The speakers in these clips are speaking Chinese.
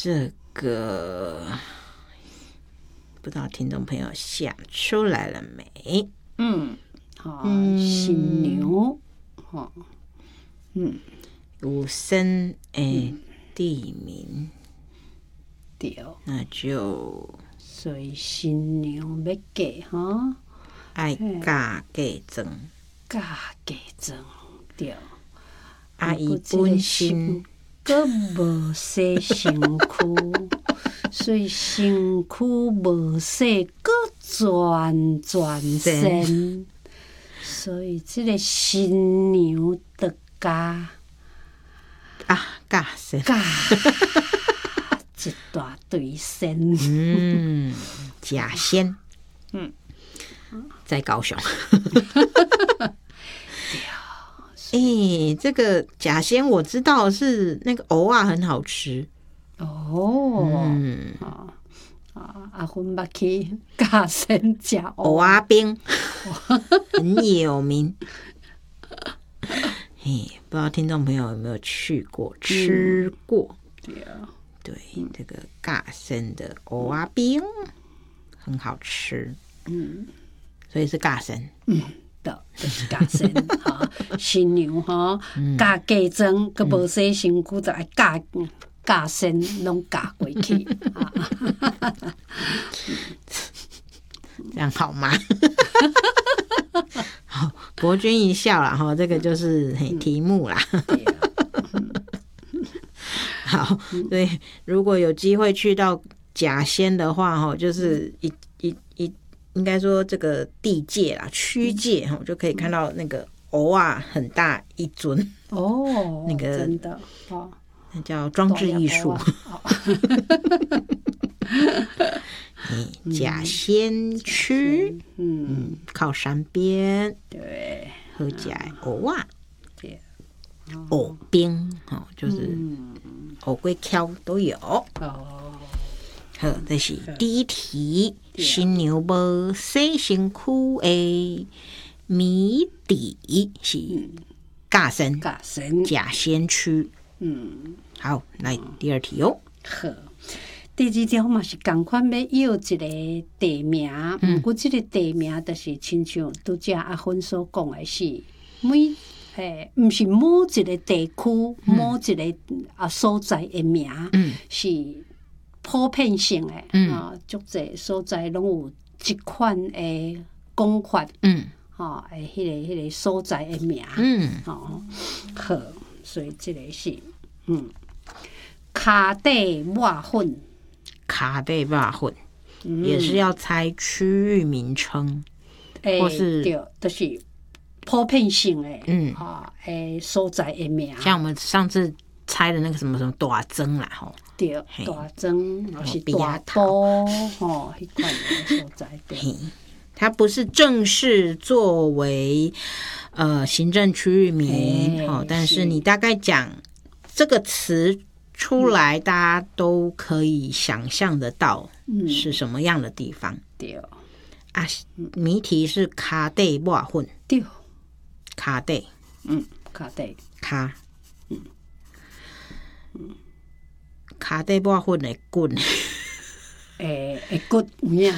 这个不知道听众朋友想出来了没？ 新牛， 有生的地名， 对， 那就所以新娘要嫁哈， 爱嫁嫁妆， 嫁嫁妆对。 伊本身阁无洗身躯，所以身躯无洗，阁全身。所以这个新娘的嫁嫁身， 一大堆身。 假仙，在高雄。这个假仙我知道是那个蚵仔很好吃阿芬捌去假仙食蚵仔冰，很有名。不知道听众朋友有没有去过吃过？对，这个假仙的蚵仔冰很好吃，所以是假仙。 就是假身哈，新娘哈，嫁嫁妆，佮无洗身躯，就爱嫁身，拢嫁过去。 这样好吗？好，博君一笑啦哈，这个就是题目啦。好，所以如果有机会去到假仙的话哈，就是应该说这个地界啦、区界哈，就可以看到那个蚵仔很大一尊那个真的那叫装置艺术。假仙区，靠山边， 对， 好食蚵仔，蚵冰就是蚵龟壳都有。好，这是第一题。新娘无洗身躯的谜底是假身，假仙区。好，来第二题哦。 好，第二条嘛是同款要要一个地名，不过这个地名就是亲像拄则阿芬所讲的是不是某一个地区、某一个所在的名，是普遍性的，足侪所在拢有一款的讲法，迄个所在的名，好，所以这个是，卡底抹粉， 卡底抹粉也是要猜区域名称，或是对，就是普遍性的，所在的名， 像我们上次猜的那个什么大庄啦，吼。 对，大庄或是大埔，迄款的所在。 它不是正式作为行政区域名，但是你大概讲这个词出来，大家都可以想象得到是什么样的地方。 对谜题是卡底抹粉， 对， 卡底， 卡底， 卡底抹粉的棍， 会骨影，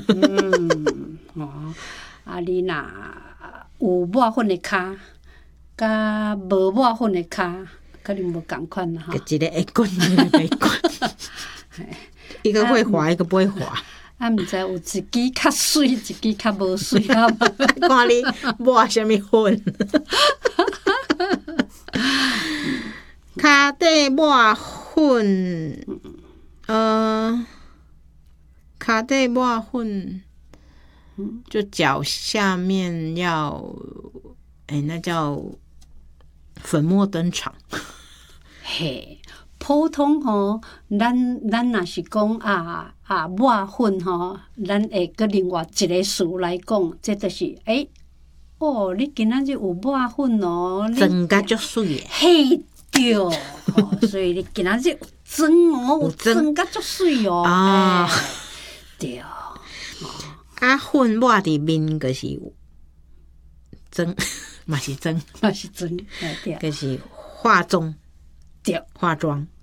你若有抹粉的骹，甲无抹粉的骹，可能无共款啦哈。 一个会滚，一个袂滚，一个会滑，一个不会滑。 毋知有一支较水，一支较无水啊？ 看你抹什么粉？卡底抹粉，卡底抹粉，就脚下面要，那叫粉墨登场。 嘿，普通咱若是讲抹粉咱会搁另外一个词来讲，这就是你今仔日有抹粉哦， 装甲足水的。 嘿，对，所以你今仔日有装有装甲足水哦。对。 粉抹伫面就是装，嘛是装， 嘛是装， 就是化妆， 对， 化妆。